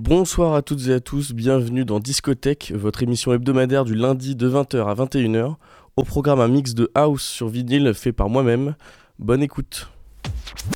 Bonsoir à toutes et à tous, bienvenue dans Discothèque, votre émission hebdomadaire du lundi de 20h à 21h. Au programme un mix de house sur vinyle fait par moi-même. Bonne écoute.